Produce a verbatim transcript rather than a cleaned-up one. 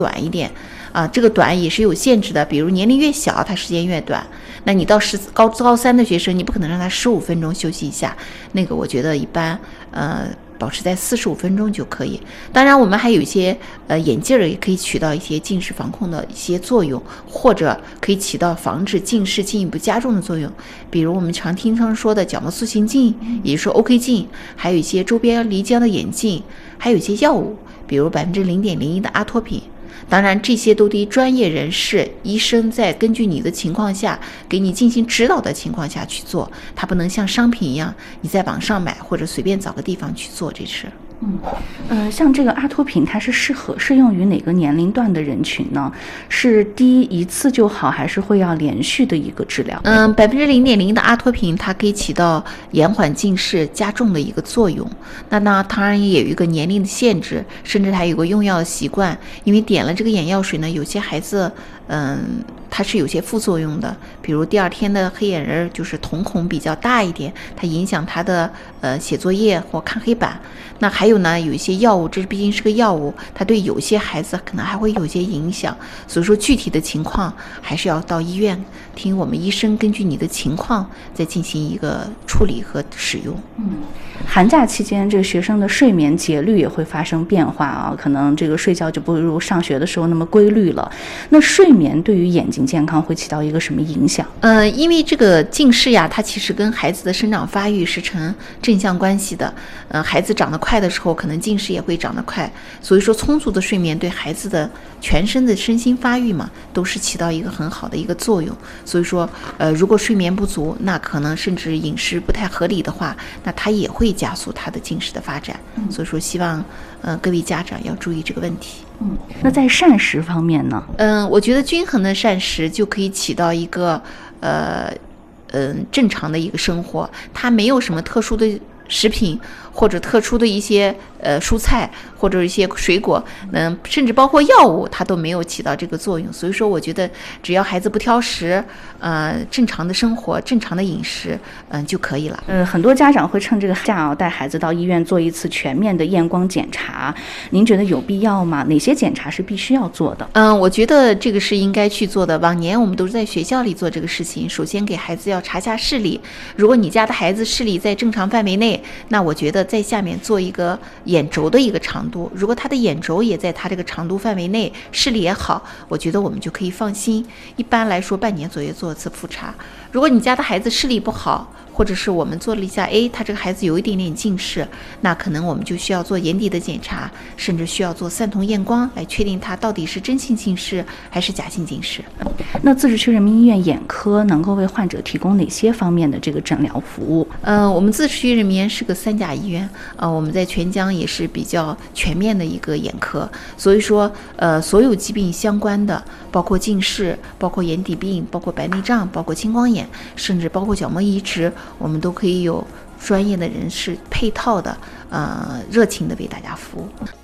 短一点啊，这个短也是有限制的，比如年龄越小，它时间越短。那你到十高高三的学生，你不可能让他十五分钟休息一下，那个我觉得一般，呃，保持在四十五分钟就可以。当然，我们还有一些呃眼镜儿也可以起到一些近视防控的一些作用，或者可以起到防止近视进一步加重的作用。比如我们常听常说的角膜塑形镜，也就是说 O K 镜，还有一些周边离焦的眼镜，还有一些药物，比如百分之零点零一的阿托品。当然，这些都得专业人士、医生在根据你的情况下给你进行指导的情况下去做，它不能像商品一样你在网上买或者随便找个地方去做这事。 嗯，呃，像这个阿托品，它是适合适用于哪个年龄段的人群呢？是滴一次就好，还是会要连续的一个治疗？ 嗯，百分之零点零的阿托品，它可以起到延缓近视加重的一个作用。那呢，当然也有一个年龄的限制，甚至还有个用药的习惯。因为点了这个眼药水呢，有些孩子，嗯，它是有些副作用的，比如第二天的黑眼仁就是瞳孔比较大一点，它影响他的呃写作业或看黑板。那还有呢，有一些药物，这毕竟是个药物，它对有些孩子可能还会有一些影响，所以说具体的情况还是要到医院听我们医生根据你的情况再进行一个处理和使用。 嗯，寒假期间这个学生的睡眠节律也会发生变化啊，可能这个睡觉就不如上学的时候那么规律了。那睡眠对于眼睛健康会起到一个什么影响？ 呃，因为这个近视呀，它其实跟孩子的生长发育是成正向关系的。呃，孩子长得快的时候，可能近视也会长得快。所以说，充足的睡眠对孩子的全身的身心发育嘛，都是起到一个很好的一个作用。所以说，呃，如果睡眠不足，那可能甚至饮食不太合理的话，那它也会加速他的近视的发展。 嗯、 所以说，希望呃各位家长要注意这个问题。 嗯，那在膳食方面呢？ 嗯，我觉得均衡的膳食就可以起到一个呃嗯正常的一个生活，它没有什么特殊的食品或者特殊的一些呃蔬菜或者一些水果，嗯，甚至包括药物，它都没有起到这个作用。所以说，我觉得只要孩子不挑食，呃，正常的生活、正常的饮食，嗯、呃，就可以了。 呃，很多家长会趁这个假啊，带孩子到医院做一次全面的验光检查。您觉得有必要吗？哪些检查是必须要做的？ 嗯，我觉得这个是应该去做的。往年我们都是在学校里做这个事情，首先给孩子要查下视力。如果你家的孩子视力在正常范围内，那我觉得在下面做一个眼轴的一个长度，如果他的眼轴也在他这个长度范围内，视力也好，我觉得我们就可以放心。一般来说半年左右做一次复查。如果你家的孩子视力不好，或者是我们做了一下，哎，他这个孩子有一点点近视，那可能我们就需要做眼底的检查，甚至需要做散瞳验光来确定他到底是真性近视还是假性近视。 那自治区人民医院眼科能够为患者提供哪些方面的这个诊疗服务？ 呃，我们自治区人民医院是个三甲医院，呃，我们在全疆也是比较全面的一个眼科，所以说，呃，所有疾病相关的，包括近视，包括眼底病，包括白内障，包括青光眼，甚至包括角膜移植，我们都可以有专业的人士配套的，呃，热情的为大家服务。